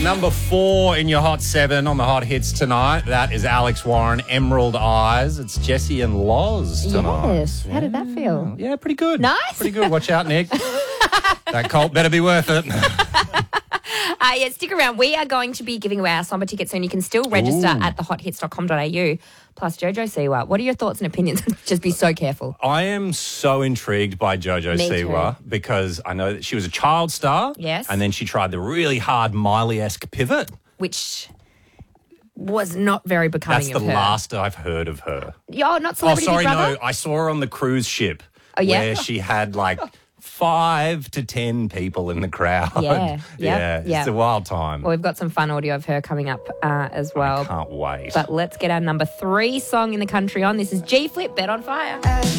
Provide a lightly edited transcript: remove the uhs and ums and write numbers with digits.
Number 4 in your Hot 7 on the Hot Hits tonight. That is Alex Warren, Emerald Eyes. It's Jesse and Loz tonight. Yes. How did that feel? Yeah, pretty good. Nice. Pretty good. Watch out, Nick. That Colt better be worth it. Yeah, stick around. We are going to be giving away our Samba tickets soon. You can still register at thehothits.com.au. Plus Jojo Siwa. What are your thoughts and opinions? Just be so careful. I am so intrigued by Jojo Me Siwa because I know that she was a child star. Yes. And then she tried the really hard Miley-esque pivot. Which was not very becoming That's of the her. last I've heard of her. Oh, not Celebrity Big Brother? No. I saw her on the cruise ship. Oh, yeah? Where she had like 5 to 10 people in the crowd. Yeah. It's a wild time. Well, we've got some fun audio of her coming up as well. Can't wait. But let's get our number 3 song in the country on. This is G Flip, Bet on Fire.